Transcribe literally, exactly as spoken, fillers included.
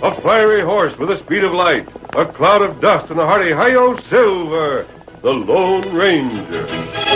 A fiery horse with the speed of light, a cloud of dust, and a hearty hi-yo, Silver, the Lone Ranger.